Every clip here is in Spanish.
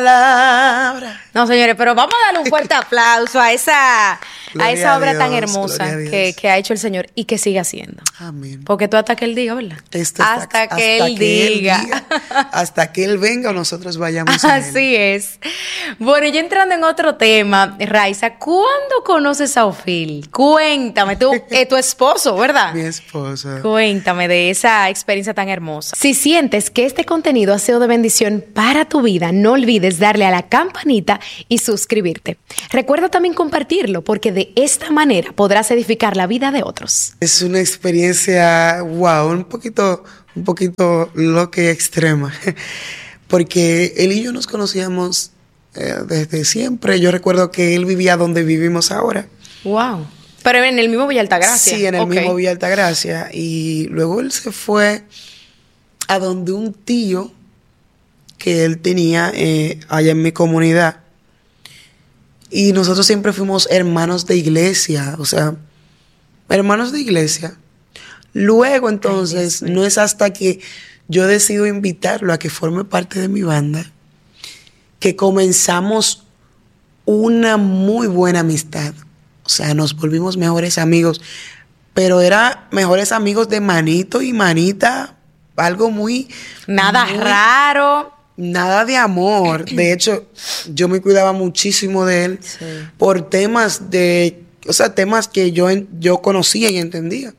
Palabra. No, señores, pero vamos a darle un fuerte aplauso a esa obra tan Dios, hermosa que ha hecho el Señor y que sigue haciendo. Amén. Porque tú hasta que Él diga, ¿verdad? Hasta que Él diga. Hasta que Él venga o nosotros vayamos a Él. Así es. Bueno, y entrando en otro tema, Raiza, ¿cuándo conoces a Ofil? Cuéntame, tu esposo, ¿verdad? Mi esposa. Cuéntame de esa experiencia tan hermosa. Si sientes que este contenido ha sido de bendición para tu vida, no olvides darle a la campanita y suscribirte. Recuerda también compartirlo, porque de esta manera podrás edificar la vida de otros. Es una experiencia, wow, un poquito loca y extrema. Porque él y yo nos conocíamos desde siempre. Yo recuerdo que él vivía donde vivimos ahora. Wow. Pero en el mismo Villa Altagracia. Sí, en el mismo Villa Altagracia. Y luego él se fue a donde un tío que él tenía allá en mi comunidad. Y nosotros siempre fuimos hermanos de iglesia, o sea, hermanos de iglesia. Luego, entonces, no es hasta que yo decido invitarlo a que forme parte de mi banda que comenzamos una muy buena amistad. O sea, nos volvimos mejores amigos, pero era mejores amigos de manito y manita, algo muy... Nada raro. Nada de amor. De hecho, yo me cuidaba muchísimo de él por temas temas que yo conocía y entendía.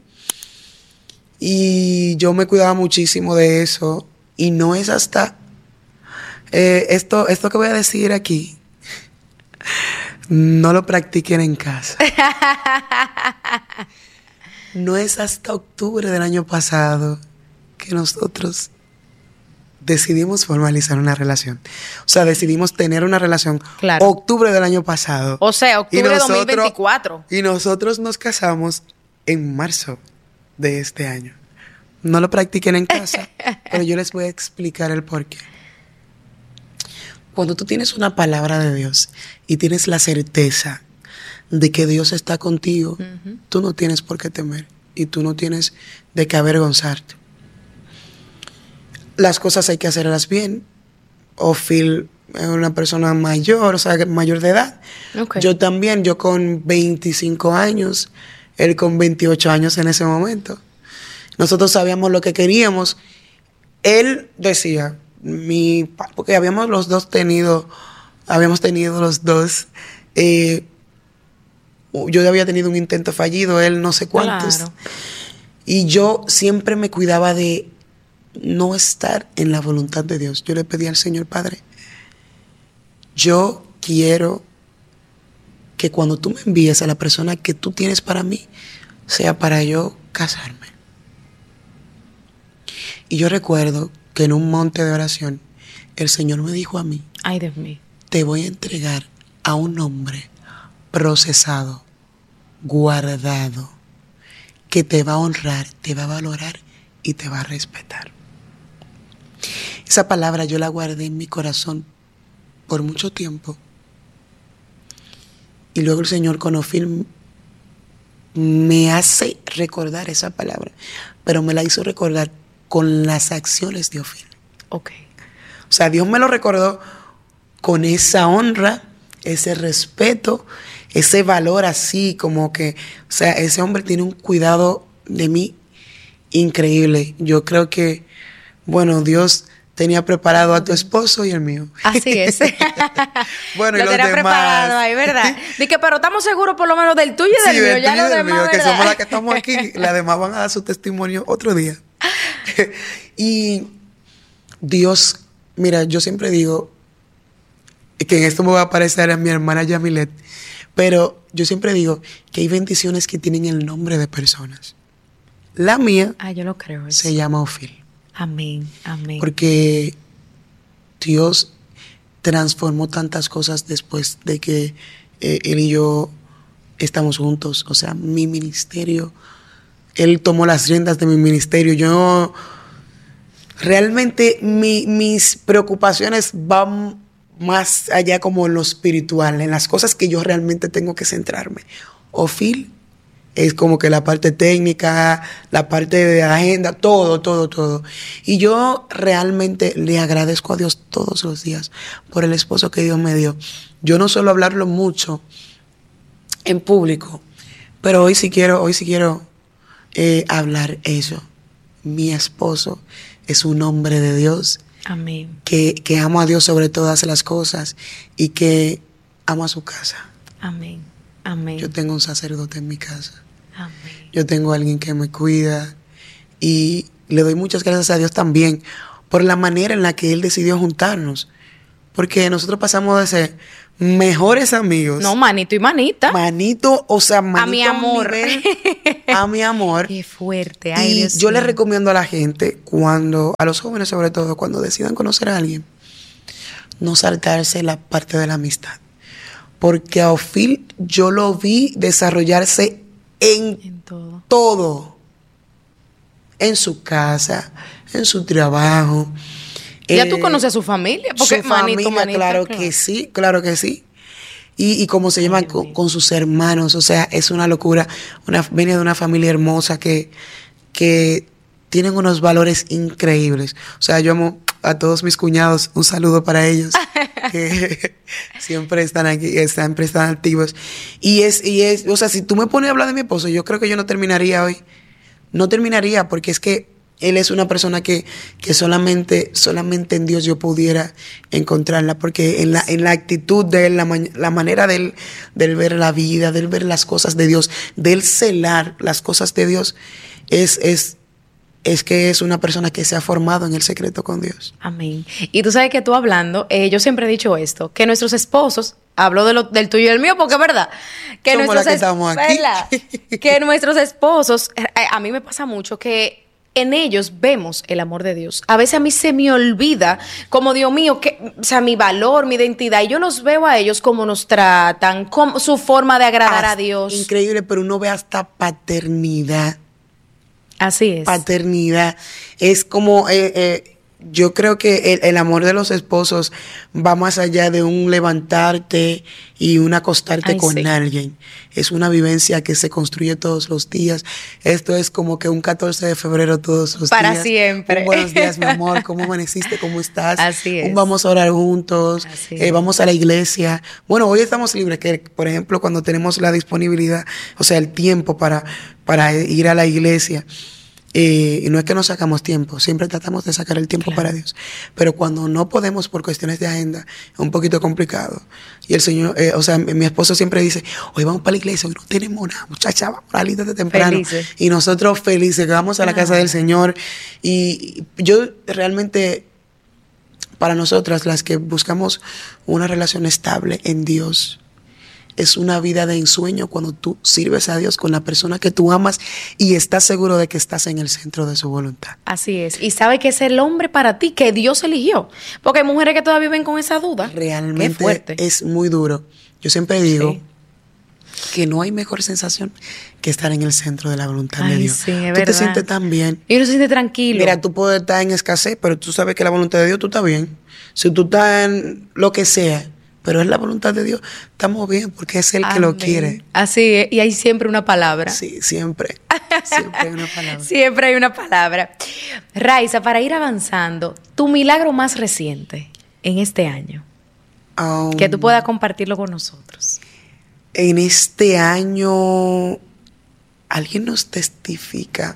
Y yo me cuidaba muchísimo de eso. Y no es hasta esto que voy a decir aquí. No lo practiquen en casa. No es hasta octubre del año pasado que nosotros decidimos formalizar una relación. O sea, decidimos tener una relación. Claro. Octubre del año pasado. O sea, octubre de 2024. Y nosotros nos casamos en marzo de este año. No lo practiquen en casa, pero yo les voy a explicar el porqué. Cuando tú tienes una palabra de Dios y tienes la certeza de que Dios está contigo, tú no tienes por qué temer y tú no tienes de qué avergonzarte. Las cosas hay que hacerlas bien. Ofil es una persona mayor, o sea, mayor de edad. Okay. Yo también, yo con 25 años, él con 28 años en ese momento. Nosotros sabíamos lo que queríamos. Él decía, porque habíamos tenido los dos, yo había tenido un intento fallido, él no sé cuántos. Claro. Y yo siempre me cuidaba de no estar en la voluntad de Dios. Yo le pedí al Señor, Padre, yo quiero que cuando tú me envíes a la persona que tú tienes para mí, sea para yo casarme. Y yo recuerdo que en un monte de oración, el Señor me dijo a mí, ay, Dios mío, te voy a entregar a un hombre procesado, guardado, que te va a honrar, te va a valorar y te va a respetar. Esa palabra yo la guardé en mi corazón por mucho tiempo. Y luego el Señor con Ofil me hace recordar esa palabra, pero me la hizo recordar con las acciones de Ofil. Ok. O sea, Dios me lo recordó con esa honra, ese respeto, ese valor así, como que, o sea, ese hombre tiene un cuidado de mí increíble. Yo creo que, bueno, Dios tenía preparado a tu esposo y el mío. Así es. Bueno, lo y los tenía demás preparado ahí, ¿verdad? Dije, pero estamos seguros por lo menos del tuyo y del mío. Del ya tuyo los y del demás, mío, que ¿verdad? somos las que estamos aquí. Las demás van a dar su testimonio otro día. Y Dios, mira, yo siempre digo que en esto me va a parecer a mi hermana Yamilet, pero yo siempre digo que hay bendiciones que tienen el nombre de personas. La mía yo lo creo. Se llama Ofil. Amén, amén. Porque Dios transformó tantas cosas después de que él y yo estamos juntos. O sea, mi ministerio, él tomó las riendas de mi ministerio. Yo realmente mis preocupaciones van más allá como en lo espiritual, en las cosas que yo realmente tengo que centrarme. Ofil es como que la parte técnica, la parte de agenda, todo. Y yo realmente le agradezco a Dios todos los días por el esposo que Dios me dio. Yo no suelo hablarlo mucho en público, pero hoy sí quiero hablar eso. Mi esposo es un hombre de Dios. Amén. Que ama a Dios sobre todas las cosas y que ama su casa. Amén. Amén. Yo tengo un sacerdote en mi casa. Amén. Yo tengo alguien que me cuida y le doy muchas gracias a Dios también por la manera en la que Él decidió juntarnos. Porque nosotros pasamos de ser mejores amigos. No, manito y manita. Manito, o sea, manito a mi amor. A mi amor. Qué fuerte. Ay, Y Dios yo mío. les recomiendo a la gente, a los jóvenes sobre todo, cuando decidan conocer a alguien, no saltarse la parte de la amistad. Porque a Ofil yo lo vi desarrollarse en todo. En su casa, en su trabajo. Ya tú conoces a su familia, porque su familia, manito, claro que sí. Y cómo se llama con sus hermanos, o sea, es una locura. Viene de una familia hermosa que tienen unos valores increíbles. O sea, yo amo a todos mis cuñados, un saludo para ellos, que siempre están aquí, siempre están activos. Y es, o sea, si tú me pones a hablar de mi esposo, yo creo que yo no terminaría hoy. No terminaría, porque es que él es una persona que solamente en Dios yo pudiera encontrarla, porque en la actitud de él, la manera de él ver la vida, de él ver las cosas de Dios, de él celar las cosas de Dios, es que es una persona que se ha formado en el secreto con Dios. Amén. Y tú sabes que tú hablando, yo siempre he dicho esto, que nuestros esposos, hablo del tuyo y del mío porque es verdad, que somos las que estamos aquí. ¿verdad? Que nuestros esposos, a mí me pasa mucho que en ellos vemos el amor de Dios. A veces a mí se me olvida, como Dios mío, o sea, mi valor, mi identidad, y yo los veo a ellos como nos tratan, como su forma de agradar a Dios. Increíble, pero uno ve hasta paternidad. Así es. Paternidad. Es como, yo creo que el amor de los esposos va más allá de un levantarte y un acostarte con alguien. Es una vivencia que se construye todos los días. Esto es como que un 14 de febrero todos los días. Para siempre. Un buenos días, mi amor. ¿Cómo amaneciste? ¿Cómo estás? Así es. Un vamos a orar juntos. Así vamos a la iglesia. Bueno, hoy estamos libres, que por ejemplo cuando tenemos la disponibilidad, o sea, el tiempo para ir a la iglesia. Y no es que no sacamos tiempo, siempre tratamos de sacar el tiempo para Dios. Pero cuando no podemos por cuestiones de agenda, es un poquito complicado. Y el Señor, o sea, mi esposo siempre dice, hoy vamos para la iglesia, hoy no tenemos nada, muchacha, vamos a la de temprano. Felices. Y nosotros felices, que vamos a la casa del Señor. Y yo realmente, para nosotras, las que buscamos una relación estable en Dios, es una vida de ensueño cuando tú sirves a Dios con la persona que tú amas y estás seguro de que estás en el centro de su voluntad. Así es. Y sabe que es el hombre para ti que Dios eligió. Porque hay mujeres que todavía viven con esa duda. Realmente es muy duro. Yo siempre digo que no hay mejor sensación que estar en el centro de la voluntad de Dios. Sí, es tú verdad. Te sientes tan bien. Y uno se siente tranquilo. Mira, tú puedes estar en escasez, pero tú sabes que la voluntad de Dios, tú estás bien. Si tú estás en lo que sea, pero es la voluntad de Dios, estamos bien porque es Él que lo quiere. Así es, y hay siempre una palabra. Sí, siempre. Siempre hay una palabra. Siempre hay una palabra. Raiza, para ir avanzando, tu milagro más reciente en este año, que tú puedas compartirlo con nosotros. En este año, alguien nos testifica.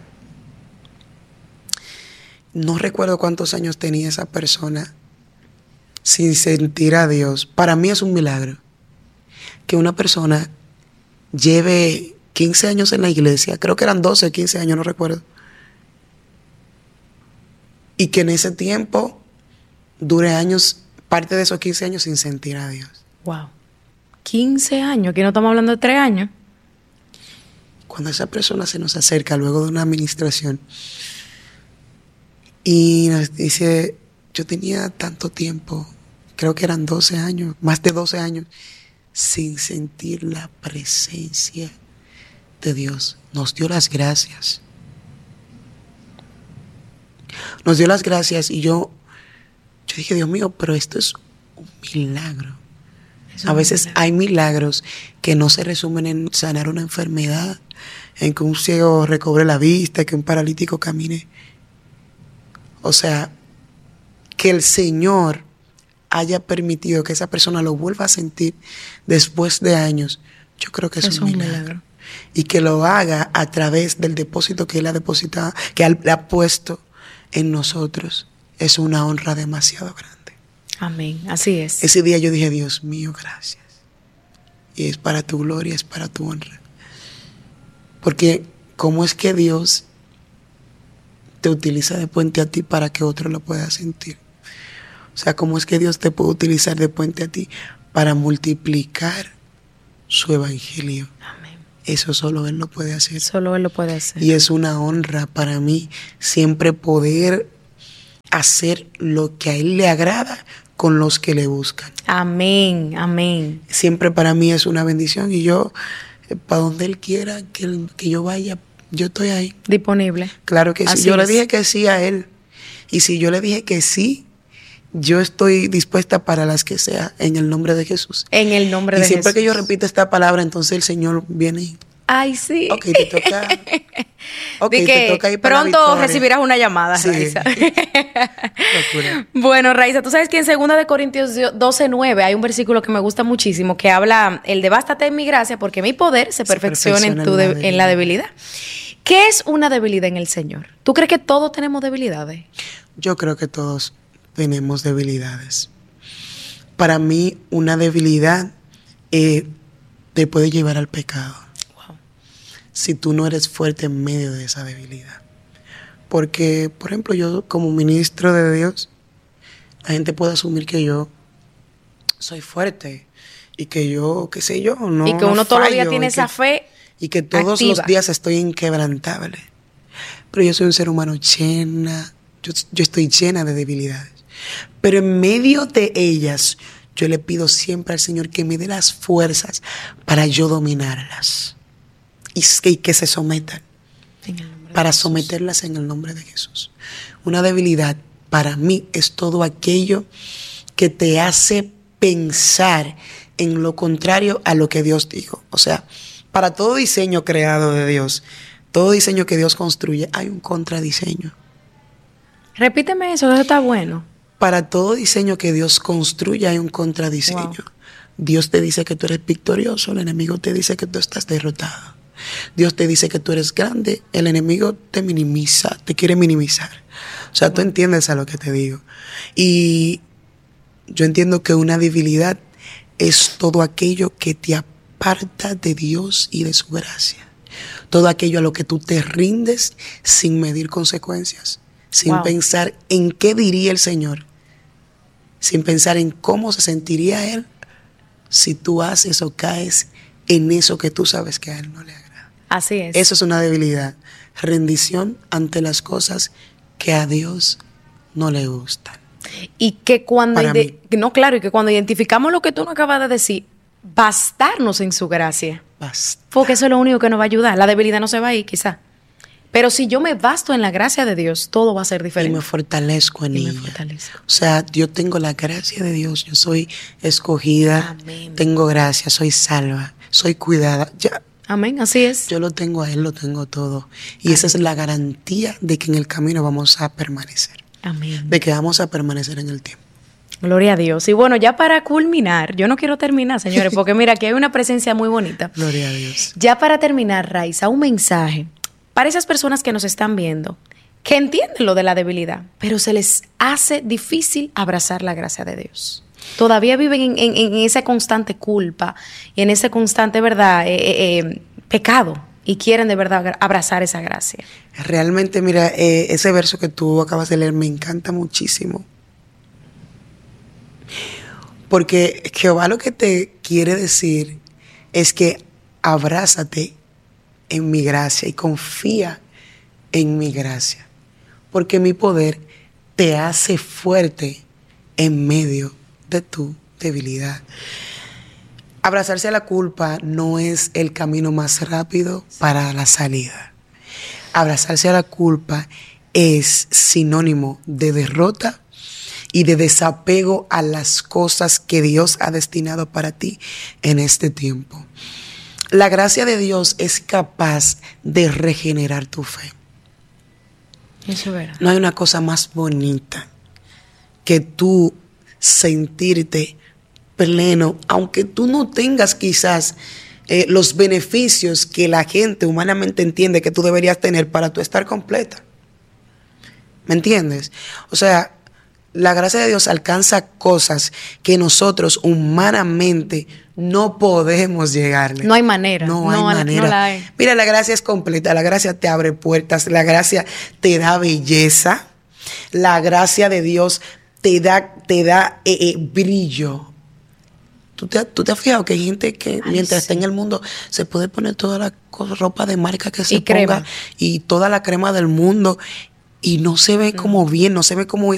No recuerdo cuántos años tenía esa persona sin sentir a Dios. Para mí es un milagro que una persona lleve 15 años en la iglesia, creo que eran 12 o 15 años, no recuerdo, y que en ese tiempo dure años, parte de esos 15 años sin sentir a Dios. Wow. 15 años, aquí no estamos hablando de 3 años. Cuando esa persona se nos acerca luego de una administración y nos dice, yo tenía tanto tiempo, creo que eran 12 años, más de 12 años, sin sentir la presencia de Dios. Nos dio las gracias. Nos dio las gracias y yo dije, Dios mío, pero esto es un milagro. A veces hay milagros que no se resumen en sanar una enfermedad, en que un ciego recobre la vista, que un paralítico camine. O sea, que el Señor haya permitido que esa persona lo vuelva a sentir después de años, yo creo que es un milagro. Y que lo haga a través del depósito que Él ha depositado, que Él ha puesto en nosotros, es una honra demasiado grande. Amén, así es. Ese día yo dije, Dios mío, gracias. Y es para tu gloria, es para tu honra. Porque ¿cómo es que Dios te utiliza de puente a ti para que otro lo pueda sentir? O sea, ¿cómo es que Dios te puede utilizar de puente a ti para multiplicar su evangelio? Amén. Eso solo Él lo puede hacer. Solo Él lo puede hacer. Y es una honra para mí siempre poder hacer lo que a Él le agrada con los que le buscan. Amén, amén. Siempre para mí es una bendición y yo, para donde Él quiera que yo vaya, yo estoy ahí. Disponible. Claro que sí. Yo le dije que sí a Él. Y si yo le dije que sí, yo estoy dispuesta para las que sea, en el nombre de Jesús. En el nombre de Jesús. Y siempre que yo repito esta palabra, entonces el Señor viene y... Ay, sí. Ok, te toca. Okay, te toca ir para pronto recibirás una llamada, sí. Raiza. Locura. Bueno, Raiza, tú sabes que en 2 de Corintios 12:9 hay un versículo que me gusta muchísimo que habla el de bástate en mi gracia porque mi poder se perfecciona en la debilidad. ¿Qué es una debilidad en el Señor? ¿Tú crees que todos tenemos debilidades? Yo creo que todos tenemos debilidades. Para mí, una debilidad te puede llevar al pecado. Si tú no eres fuerte en medio de esa debilidad. Porque, por ejemplo, yo como ministro de Dios, la gente puede asumir que yo soy fuerte y que yo, qué sé yo, no. Y que uno todos los días tiene esa fe. Y que todos los días estoy inquebrantable. Pero yo soy un ser humano yo estoy llena de debilidades. Pero en medio de ellas, yo le pido siempre al Señor que me dé las fuerzas para yo dominarlas. Y que se sometan para someterlas en el nombre de Jesús. Una debilidad para mí es todo aquello que te hace pensar en lo contrario a lo que Dios dijo. O sea, para todo diseño creado de Dios, todo diseño que Dios construye, hay un contradiseño. Repíteme eso está bueno. Para todo diseño que Dios construye hay un contradiseño. Wow. Dios te dice que tú eres victorioso, el enemigo te dice que tú estás derrotado. Dios te dice que tú eres grande, el enemigo te minimiza, te quiere minimizar. O sea, tú entiendes a lo que te digo. Y yo entiendo que una debilidad es todo aquello que te aparta de Dios y de su gracia. Todo aquello a lo que tú te rindes sin medir consecuencias, sin pensar en qué diría el Señor, sin pensar en cómo se sentiría Él si tú haces o caes en eso que tú sabes que a Él no le agrada. Así es. Eso es una debilidad. Rendición ante las cosas que a Dios no le gustan. Y que cuando y que cuando identificamos lo que tú nos acabas de decir, bastarnos en su gracia. Basta. Porque eso es lo único que nos va a ayudar. La debilidad no se va a ir, quizá. Pero si yo me basto en la gracia de Dios, todo va a ser diferente. Y me fortalezco en ella. O sea, yo tengo la gracia de Dios. Yo soy escogida. Amén. Tengo gracia, soy salva, soy cuidada. Ya. Amén, así es. Yo lo tengo a Él, lo tengo todo. Y esa es la garantía de que en el camino vamos a permanecer. Amén. De que vamos a permanecer en el tiempo. Gloria a Dios. Y bueno, ya para culminar, yo no quiero terminar, señores, porque mira, aquí hay una presencia muy bonita. Gloria a Dios. Ya para terminar, Raiza, un mensaje para esas personas que nos están viendo, que entienden lo de la debilidad, pero se les hace difícil abrazar la gracia de Dios. Todavía viven en esa constante culpa y en ese constante, ¿verdad?, pecado, y quieren de verdad abrazar esa gracia. Realmente, mira, ese verso que tú acabas de leer me encanta muchísimo. Porque Jehová lo que te quiere decir es que abrázate en mi gracia y confía en mi gracia. Porque mi poder te hace fuerte en medio de tu debilidad. Abrazarse a la culpa no es el camino más rápido para la salida. Abrazarse a la culpa es sinónimo de derrota y de desapego a las cosas que Dios ha destinado para ti en este tiempo. La gracia de Dios es capaz de regenerar tu fe. Eso es verdad. No hay una cosa más bonita que tú sentirte pleno, aunque tú no tengas quizás los beneficios que la gente humanamente entiende que tú deberías tener para tú estar completa. ¿Me entiendes? O sea, la gracia de Dios alcanza cosas que nosotros humanamente no podemos llegarle. No hay manera. No hay manera. No la hay. Mira, la gracia es completa. La gracia te abre puertas. La gracia te da belleza. La gracia de Dios te da brillo. ¿Tú te has fijado que hay gente que mientras está en el mundo se puede poner toda la ropa de marca que se ponga crema. y toda la crema del mundo y no se ve como bien, no se ve como